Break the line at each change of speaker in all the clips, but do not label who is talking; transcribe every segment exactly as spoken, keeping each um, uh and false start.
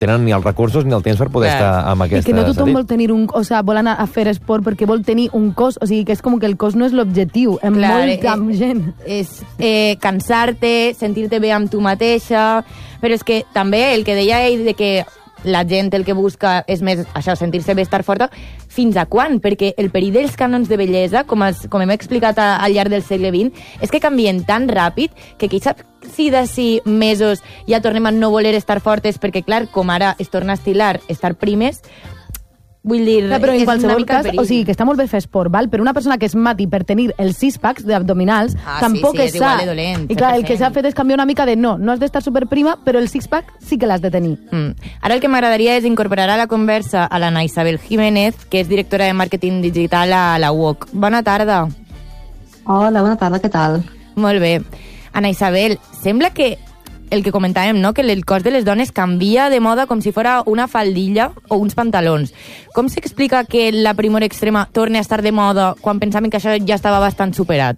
tenen ni els recursos ni el temps per poder
Clar.
estar amb aquesta...
I que no tothom
sentit.
vol tenir un... O sea, vol anar a fer esport perquè vol tenir un cos. O sigui, que és com que el cos no és l'objectiu. En
Clar,
molta
eh,
gent.
És eh, cansar-te, sentir-te bé amb tu mateixa, però és que també el que deia ell de que la gent el que busca és més això, sentir-se bé, estar forta, fins a quan? Perquè el perill dels cànons de bellesa, com, es, com hem explicat a, al llarg del segle vint, és que canvien tan ràpid que qui sap si d'ací mesos ja tornem a no voler estar fortes, perquè clar, com ara es torna a estilar estar primes, vull dir,
Clar, però en
és una
qualsevol
mica
cas,
perill.
o sigui, que està molt bé fer esport, val? Però una persona que es mati per tenir els sis packs d'abdominals
Ah,
tampoc
sí, sí,
és
és igual
sa.
de dolent,
I clar, el
cent per
que
cent.
s'ha fet és canviar una mica de no, no has d'estar superprima, però el six pack sí que l'has de tenir.
Mm. Ara el que m'agradaria és incorporar a la conversa a l'Anna Isabel Jiménez, que és directora de màrqueting digital a la U O C. Bona tarda.
Hola, bona tarda, què tal?
Molt bé. Anna Isabel, sembla que el que comentàvem, no? Que el cos de les dones canvia de moda com si fora una faldilla o uns pantalons. Com s'explica que la primor extrema torni a estar de moda quan pensaven que això ja estava bastant superat?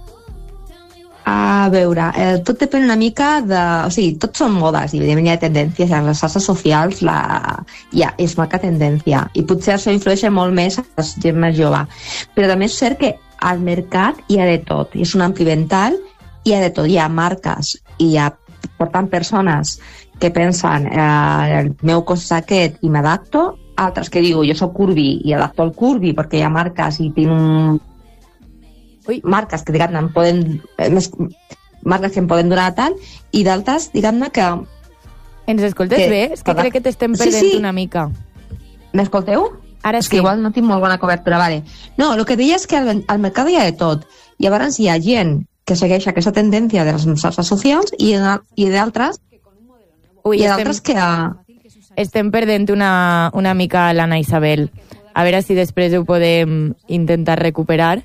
A veure, eh, tot depèn una mica de... O sigui, tot són modes, i evidentment hi ha tendències, a les xarxes socials la... ja és marca tendència, i potser això influeix molt més a la gent més jove. Però també és cert que al mercat hi ha de tot, i és un ampli ventall, hi ha de tot, hi ha marques, i hi ha, per tant, persones que pensen eh, el meu cos és aquest i m'adapto, altres que diu jo soc curvi i adapto el curvi perquè hi ha marques i tinc un...
Ui.
marques que diguem-ne em poden eh, més, marques que em poden donar tal, i d'altres diguem-ne que...
Ens escoltes
Que-
bé? És que crec que t'estem
Sí,
perdent
sí.
una mica.
M'escolteu?
Ara
És
sí.
que igual no tinc molt bona cobertura, vale. No, el que deia és que al, al mercat hi ha de tot. I llavors hi ha gent que segueix aquesta tendència de les xarxes socials i, i d'altres
Ui,
i
estem,
d'altres que...
estem perdent una, una mica l'Anna Isabel. A veure si després ho podem intentar recuperar.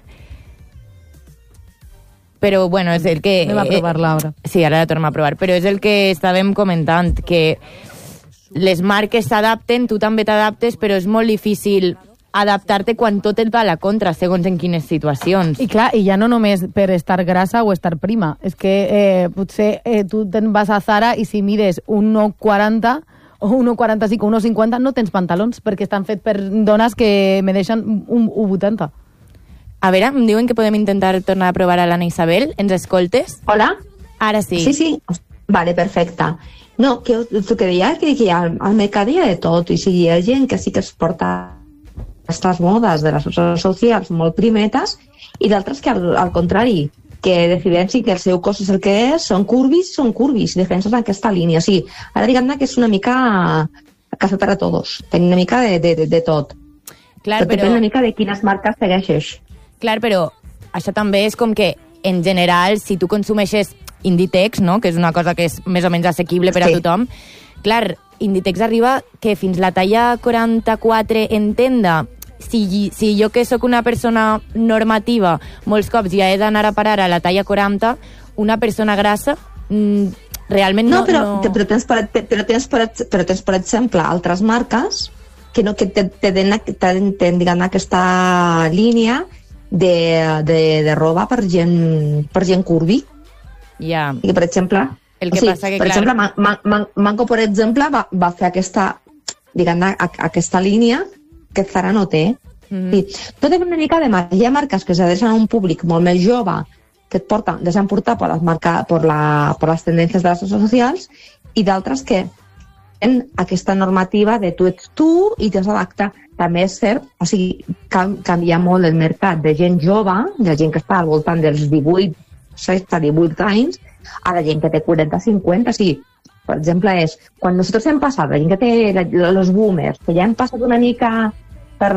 Però, bueno, és el que...
Anem a provar-la ara.
Sí, ara la tornem a provar. Però és el que estàvem comentant, que les marques s'adapten, tu també t'adaptes, però és molt difícil adaptar-te quan tot et va a la contra, segons en quines situacions.
I clar, i ja no només per estar grassa o estar prima, és que eh, potser eh, tu te'n vas a Zara i si mides un un quaranta o un un quaranta-cinc o un un cinquanta no tens pantalons, perquè estan fets per dones que me deixen un un vuitanta.
A veure, em diuen que podem intentar tornar a provar a l'Anna Isabel. Ens escoltes?
Hola?
Ara sí.
Sí, sí. Vale, perfecte. No, que el que deia que, que al, al mercat hi ha de tot, i si hi ha gent que sí que es porta aquestes modes de les xarxes socials molt primetes, i d'altres que al, al contrari, que decideixen que el seu cos és el que és, són curvis, són curvis, i defensen aquesta línia. O sigui, ara diguem-ne que és una mica cafè per a tots, tenim una mica de, de, de, de tot.
Clar,
Però depèn una mica de quines marques segueixes.
Clar, però això també és com que, en general, si tu consumeixes Inditex, no?, que és una cosa que és més o menys assequible per a
Sí.
tothom, clar, Inditex arriba que fins la talla quaranta-quatre en tenda, si, si jo que sóc una persona normativa, molts cops ja he d'anar a parar a la talla quaranta, una persona grassa mm, realment no...
No, però,
no...
però, tens, per, però, tens, per, però tens, per exemple, altres marques que no que te, te den, te den diguem, aquesta línia de, de, de roba per gent, per gent curvi.
Ja.
I que, per exemple,
El que
o sigui,
passa que,
per
clar-
exemple, Man, Man, Man, Mango, per exemple, va, va fer aquesta, diguem, aquesta línia que Zara no té.
Mhm.
Sí. Tot depèn una mica de marques. Hi ha marques que s'adrecen a un públic molt més jove, que et porten, deixen portar per les, marca, per la, per les tendències de les xarxes socials, i d'altres que tenen aquesta normativa de tu ets tu i t'has d'adaptar. També és cert, o sigui, cam, canvia molt el mercat de gent jove, de gent que està al voltant dels divuit, setze, divuit anys, a la gent que té quaranta, cinquanta, sí. Per exemple, és, quan nosaltres hem passat, la gent que té la, los boomers, que ja hem passat una mica per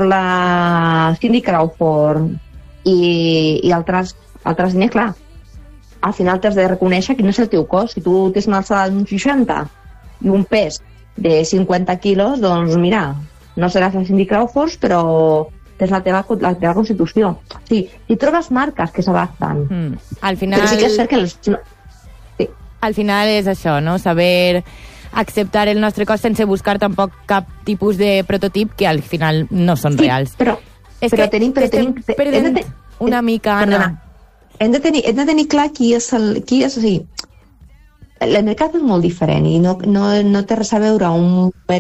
la Cindy Crawford i, i altres, altres línies, clar, al final t'has de reconèixer quin és el teu cos. Si tu tens una alçada d'un seixanta i un pes de cinquanta quilos, doncs mira, no seràs la Cindy Crawford, però tens la teva, la teva constitució. Sí, i trobes marques que s'adapten.
Mm. Al final...
Però sí que és cert que els... Sí.
Al final és això, no? Saber acceptar el nostre cos sense buscar tampoc cap tipus de prototip que al final no són
Sí,
reals.
però,
És
però
que
tenim... Però
estem
tenim
perdent
hem de te-
una mica, Anna.
Perdona. Hem de tenir, hem de tenir clar qui és el... Qui és, o sigui, el mercat és molt diferent i no, no, no té res a veure un